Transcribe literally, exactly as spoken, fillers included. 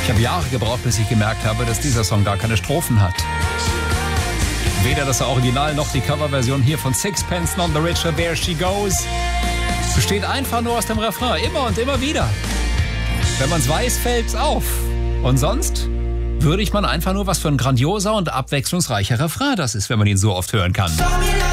Ich habe Jahre gebraucht, bis ich gemerkt habe, dass dieser Song gar keine Strophen hat. Weder das Original noch die Coverversion hier von Sixpence None the Richer, There She Goes, besteht einfach nur aus dem Refrain, immer und immer wieder. Wenn man es weiß, fällt's auf. Und sonst würdigt man einfach nur, was für ein grandioser und abwechslungsreicher Refrain das ist, wenn man ihn so oft hören kann.